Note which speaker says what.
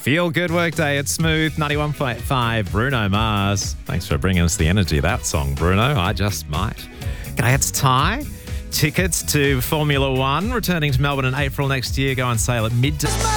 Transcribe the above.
Speaker 1: Feel good workday at Smooth 91.5. Bruno Mars. Thanks for bringing us the energy of that song, Bruno. I just might. G'day, it's Ty. Tickets to Formula One returning to Melbourne in April next year go on sale at midday.